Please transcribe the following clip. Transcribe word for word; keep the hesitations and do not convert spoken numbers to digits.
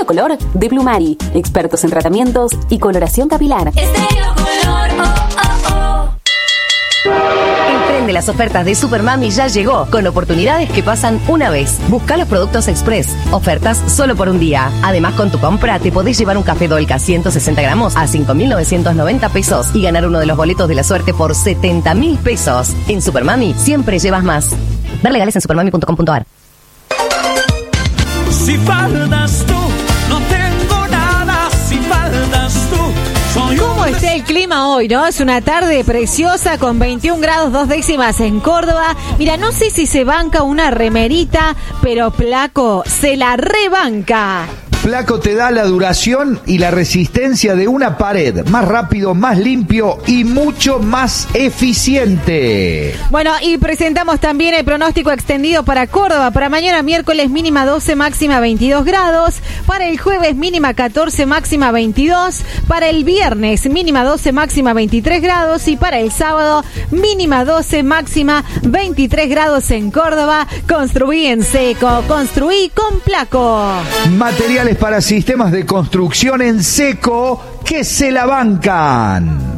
Color de Blumari, expertos en tratamientos y coloración capilar. Estéreo Color, oh, oh, oh. El tren de las ofertas de Supermami ya llegó, con oportunidades que pasan una vez. Busca los productos Express, ofertas solo por un día. Además, con tu compra te podés llevar un café Dolca ciento sesenta gramos a cinco mil novecientos noventa pesos y ganar uno de los boletos de la suerte por setenta mil pesos. En Supermami siempre llevas más. Ver legales en supermami punto com punto a r. Si faltas tú, no tengo nada. Si faltas tú, soy ¿Cómo está el clima hoy, no? Es una tarde preciosa con veintiún grados dos décimas en Córdoba. Mira, no sé si se banca una remerita, pero Placo se la rebanca. Placo te da la duración y la resistencia de una pared, más rápido, más limpio y mucho más eficiente. Bueno, y presentamos también el pronóstico extendido para Córdoba. Para mañana miércoles mínima doce, máxima veintidós grados. Para el jueves mínima catorce, máxima veintidós. Para el viernes mínima doce, máxima veintitrés grados. Y para el sábado mínima doce, máxima veintitrés grados en Córdoba. Construí en seco, construí con Placo. Materiales para sistemas de construcción en seco que se la bancan.